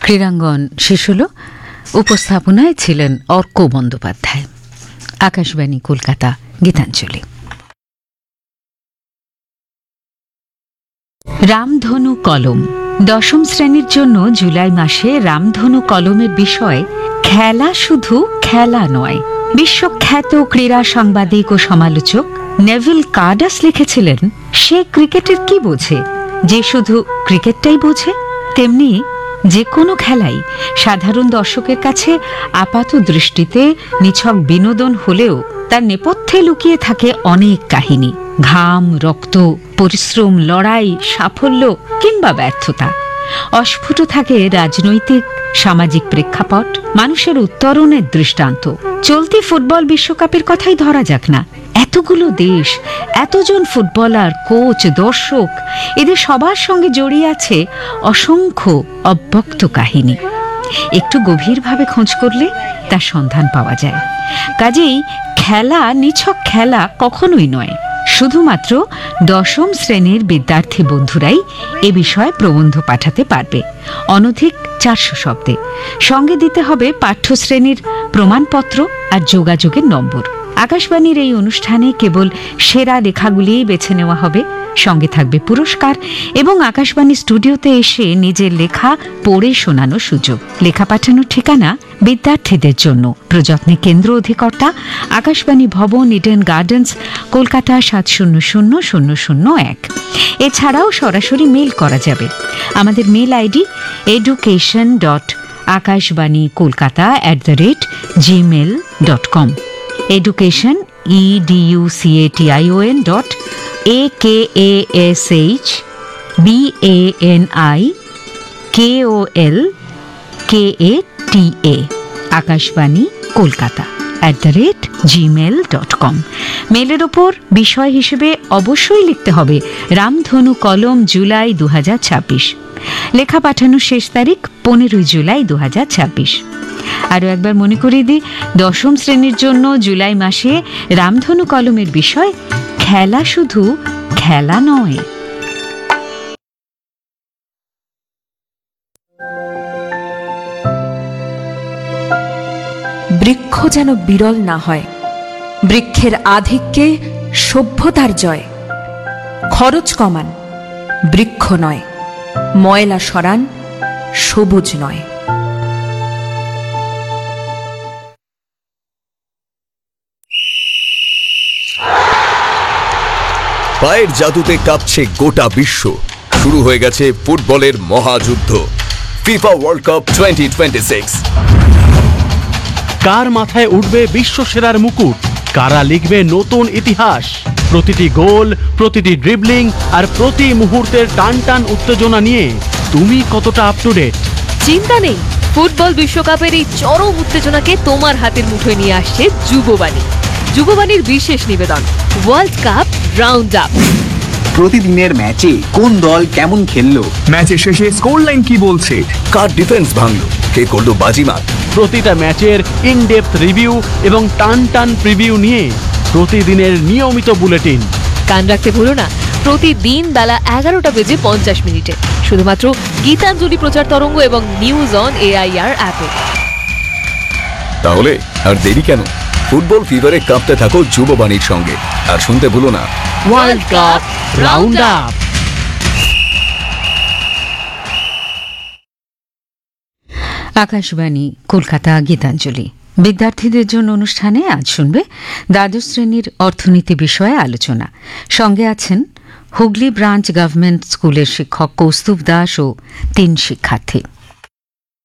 ক্রীড়াঙ্গন শেষ হল। উপস্থাপনায় ছিলেন অর্ক বন্দ্যোপাধ্যায়। আকাশবাণী কলকাতা, গীতাঞ্জলি। রামধনু কলম। দশম শ্রেণীর জন্য জুলাই মাসে রামধনু কলমের বিষয় খেলা শুধু খেলা নয়। বিশ্বখ্যাত ক্রীড়া সাংবাদিক ও সমালোচক নেভিল কার্ডাস লিখেছিলেন, সে ক্রিকেটের কি বোঝে যে শুধু ক্রিকেটটাই বোঝে। তেমনি যে কোনো খেলাই সাধারণ দর্শকের কাছে আপাত দৃষ্টিতে নিছক বিনোদন হলেও তার নেপথ্যে লুকিয়ে থাকে অনেক কাহিনী। ঘাম, রক্ত, পরিশ্রম, লড়াই, সাফল্য কিংবা ব্যর্থতা। অস্ফুট থাকে রাজনৈতিক, সামাজিক প্রেক্ষাপট, মানুষের উত্তরণের দৃষ্টান্ত। চলতি ফুটবল বিশ্বকাপের কথাই ধরা যাক না। এতগুলো দেশ, এতজন ফুটবলার, কোচ, দর্শক, এদের সবার সঙ্গে জড়িয়ে আছে অসংখ্য অব্যক্ত কাহিনী। একটু গভীরভাবে খোঁজ করলে তার সন্ধান পাওয়া যায়। কাজেই খেলা নিছক খেলা কখনোই নয়। শুধুমাত্র দশম শ্রেণীর বিদ্যার্থী বন্ধুরাই এ বিষয়ে প্রবন্ধ পাঠাতে পারবে, অনধিক 400 শব্দে। সঙ্গে দিতে হবে পাঠ্যশ্রেণীর প্রমাণপত্র আর যোগাযোগের নম্বর। আকাশবাণীর এই অনুষ্ঠানে কেবল সেরা লেখাগুলিই বেছে নেওয়া হবে। সঙ্গে থাকবে পুরস্কার এবং আকাশবাণী স্টুডিওতে এসে নিজের লেখা পড়ে শোনানোর সুযোগ। লেখা পাঠানোর ঠিকানা বিদ্যার্থীদের জন্য, প্রযত্নে কেন্দ্র অধিকর্তা, আকাশবাণী ভবন, ইডেন গার্ডেন্স, কলকাতা ৭০০০০১। এছাড়াও সরাসরি মেল করা যাবে। আমাদের mail ID education.akashbanikolkata@gmail.com। education education@akashbanikolkata Akashvani Kolkata @gmail.com। মেলের ওপর বিষয় হিসেবে অবশ্যই লিখতে হবে রামধনু কলম, জুলাই 2026। লেখা পাঠানোর শেষ তারিখ 15 জুলাই 2026। আরও একবার মনে করিয়ে দিই, দশম শ্রেণীর জন্য জুলাই মাসে রামধনু কলমের বিষয় খেলা শুধু খেলা নয়। বৃক্ষ যেন বিরল না হয়। বৃক্ষের আধিক্যে সভ্যতার জয়। খরচ কমান, বৃক্ষ নয়। ময়লা সরান, সবুজ নয়। পায়ের জাদুতে কাঁপছে গোটা বিশ্ব। শুরু হয়ে গেছে ফুটবলের মহাযুদ্ধ, ফিফা ওয়ার্ল্ড কাপ 2026। কার মাথায় উঠবে বিশ্বসেরার মুকুট? কারা লিখবে নতুন ইতিহাস? প্রতিটি গোল, প্রতিটি ড্রিবলিং আর প্রতি মুহূর্তের টান টান উত্তেজনা নিয়ে তুমি কতটা আপ টু ডেট? চিন্তা নেই, ফুটবল বিশ্বকাপের এই চরম উত্তেজনাকে তোমার হাতের মুঠোয় নিয়ে আসছে যুববাণী। যুববাণীর বিশেষ নিবেদন, ওয়ার্ল্ড কাপ রাউন্ড আপ। প্রতিদিনের ম্যাচে কোন দল কেমন খেললো, ম্যাচের শেষে স্কোর লাইন কি বলছে, কার ডিফেন্স ভাঙলো, কে করলো বাজিমাত। প্রতিটা ম্যাচের ইনডেপথ রিভিউ এবং টান টান প্রিভিউ নিয়ে প্রতিদিনের নিয়মিত বুলেটিন। কান রাখতে ভুলো না, প্রতিদিন বেলা 11:50 শুধুমাত্র গীতাঞ্জলি প্রচার তরঙ্গ এবং নিউজ অন AIR অ্যাপে। তাহলে আর দেরি কেন? ফুটবল ফিভারে কাঁপতে থাকো যুববাণীর সঙ্গে। আর শুনতে ভুলো না world cup round up. Akashvani Kolkata, Gitanjali. বিদ্যার্থীদের জন্য অনুষ্ঠানে আজ শুনবে দ্বাদশ শ্রেণীর অর্থনীতি বিষয়ে আলোচনা। সঙ্গে আছেন হুগলি ব্রাঞ্চ গভর্নমেন্ট স্কুলের শিক্ষক কৌস্তুভ দাস ও 3 শিক্ষার্থী।